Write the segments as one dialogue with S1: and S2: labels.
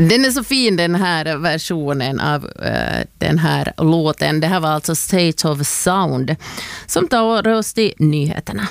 S1: Den är så fin, den här versionen av den här låten. Det här var alltså State of Sound som tar oss till nyheterna.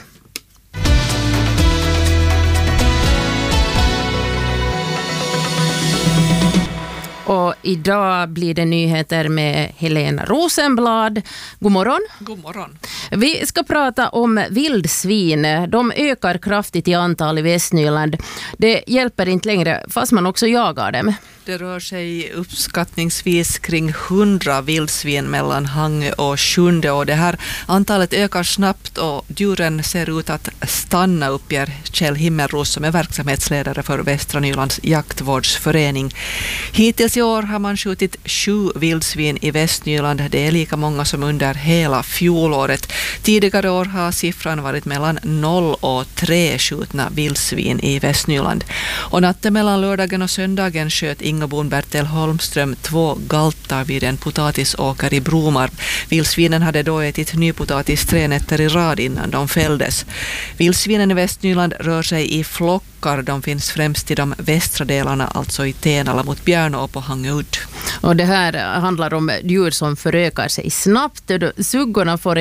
S1: Och idag blir det nyheter med Helena Rosenblad. God morgon.
S2: God morgon.
S1: Vi ska prata om vildsvin. De ökar kraftigt i antal i Västnyland. Det hjälper inte längre fast man också jagar dem.
S2: Det rör sig uppskattningsvis kring 100 vildsvin mellan Hangö och Sjunde, och det här antalet ökar snabbt och djuren ser ut att stanna, uppger Kjell Himmelros som är verksamhetsledare för Västra Nylands jaktvårdsförening. Hittills i år har man skjutit 7 vildsvin i Västnyland. Det är lika många som under hela fjolåret. Tidigare år har siffran varit mellan 0 och 3 skjutna vildsvin i Västnyland. Och natten mellan lördagen och söndagen sköt Ingabon Bertel Holmström 2 galtar vid en potatisåker i Bromarp. Vildsvinen hade då ätit nypotatis 3 nätter i rad innan de fälldes. Vildsvinen i Västnyland rör sig i flockar. De finns främst i de västra delarna, alltså i Tenala mot Bjärnå och på Hangöudd.
S1: Och det här handlar om djur som förökar sig snabbt. Suggorna får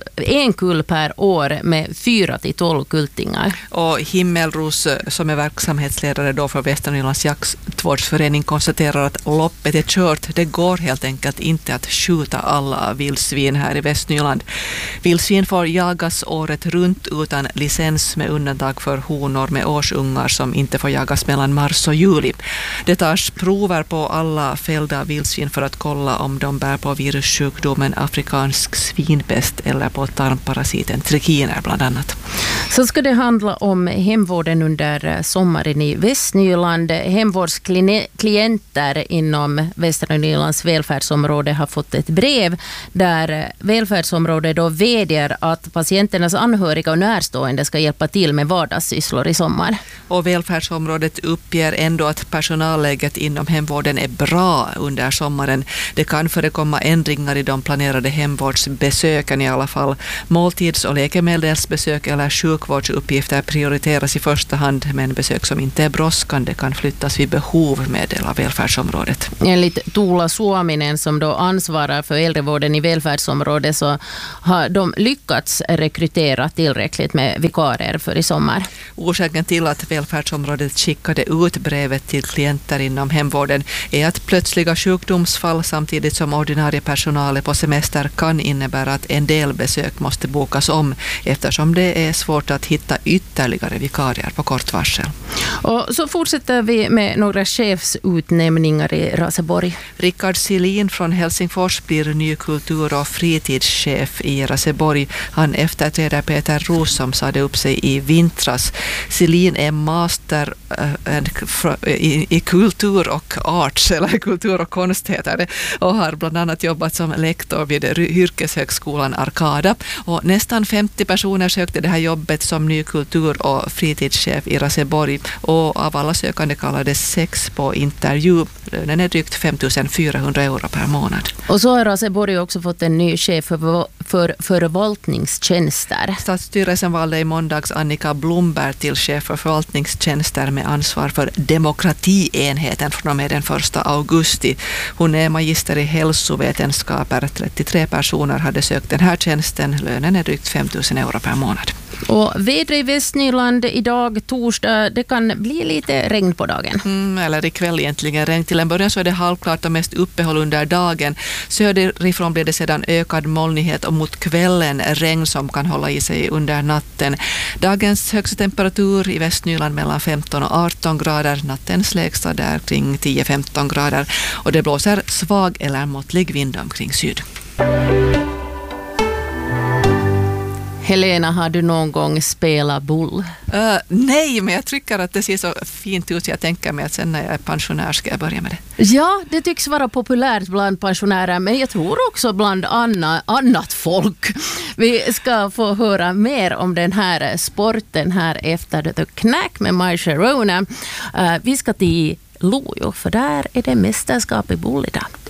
S1: en kull per år med 4-12 kultingar.
S2: Och Himmelros som är verksamhetsledare då för Västra Nylands jaktvårdsförening konstaterar att loppet är kört. Det går helt enkelt inte att skjuta alla vildsvin här i Västnyland. Vildsvin får jagas året runt utan licens med undantag för honor med årsungar som inte får jagas mellan mars och juli. Det tas prover på alla fällda vildsvin för att kolla om de bär på virussjukdomen afrikansk svinpest eller på tarmparasiten trikiner bland annat.
S1: Så ska det handla om hemvården under sommaren i Västnyland. Hemvårdsklienter inom Västra Nylands välfärdsområde har fått ett brev där välfärdsområdet då vädjar att patienternas anhöriga och närstående ska hjälpa till med vardagssysslor i sommar.
S2: Och välfärdsområdet uppger ändå att personalläget inom hemvården är bra under sommaren. Det kan förekomma ändringar i de planerade hemvårdsbesöken i alla fall. Måltids- och läkemedelsbesök eller sjukvårdsuppgifter prioriteras i första hand, men besök som inte är brådskande kan flyttas vid behov, meddelar välfärdsområdet.
S1: Enligt Tuula Suominen som då ansvarar för äldrevården i välfärdsområdet så har de lyckats rekrytera tillräckligt med vikarier för i sommar.
S2: Orsaken till att välfärdsområdet skickade ut brevet till klienter inom hemvården är att plötsliga sjukdomsfall samtidigt som ordinarie personal är på semester kan innebära att en del besök måste bokas om eftersom det är svårt att hitta ytterligare vikarier på kort varsel.
S1: Och så fortsätter vi med några chefsutnämningar i Raseborg.
S2: Rickard Silin från Helsingfors blir ny kultur- och fritidschef i Raseborg. Han efterträder Peter Roos som sade upp sig i vintras. Silin är master i kultur och arts, eller kultur och konst heter det, och har bland annat jobbat som lektor vid yrkeshögskolan Arkada. Och nästan 50 personer sökte det här jobbet som ny kultur- och fritidschef i Raseborg, och av alla sökande kallades 6 på intervju. Lönen är drygt 5 400 euro per månad.
S1: Och så har Raseborg också fått en ny chef för förvaltningstjänster.
S2: Stadsstyrelsen valde i måndags Annika Blomberg till chef för förvaltningstjänster med ansvar för demokratienheten från och med den 1 augusti. Hon är magister i hälsovetenskaper. 33 personer hade sökt den här tjänsten. Lönen är drygt 5 000 euro per månad.
S1: Och vädret i Västnyland idag, torsdag, det kan bli lite regn på dagen.
S2: Eller ikväll egentligen regn. Till en början så är det halvklart och mest uppehåll under dagen. Söderifrån blir det sedan ökad molnighet och mot kvällen regn som kan hålla i sig under natten. Dagens högsta temperatur i Västnyland mellan 15 och 18 grader. Nattens lägsta där kring 10-15 grader. Och det blåser svag eller måttlig vind omkring syd.
S1: Helena, har du någon gång spelat bull?
S2: Nej, men jag tycker att det ser så fint ut. Jag tänker mig att sen när jag är pensionär ska jag börja med det.
S1: Ja, det tycks vara populärt bland pensionärer, men jag tror också bland annat folk. Vi ska få höra mer om den här sporten här efter The Knack med My Sharona. Vi ska till Lojo, för där är det mästerskap i bull idag.